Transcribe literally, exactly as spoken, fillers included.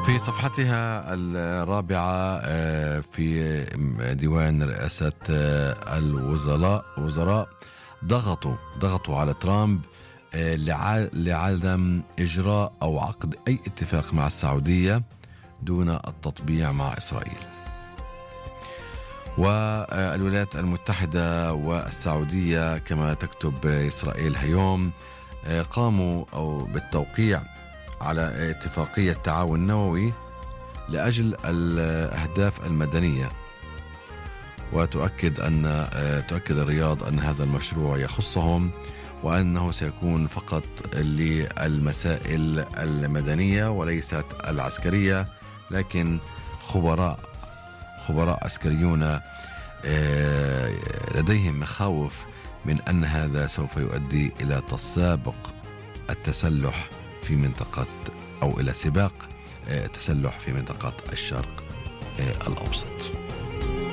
في صفحتها الرابعة في ديوان رئاسة الوزراء وزراء ضغطوا ضغطوا على ترامب لعدم إجراء أو عقد أي اتفاق مع السعودية دون التطبيع مع إسرائيل. والولايات المتحدة والسعودية كما تكتب إسرائيل هيوم قاموا أو بالتوقيع على اتفاقية تعاون نووي لأجل الأهداف المدنية، وتؤكد أن تؤكد الرياض أن هذا المشروع يخصهم وأنه سيكون فقط للمسائل المدنية وليست العسكرية، لكن خبراء خبراء عسكريون لديهم مخاوف من أن هذا سوف يؤدي إلى تسابق التسلح في منطقة أو إلى سباق تسلح في منطقة الشرق الأوسط.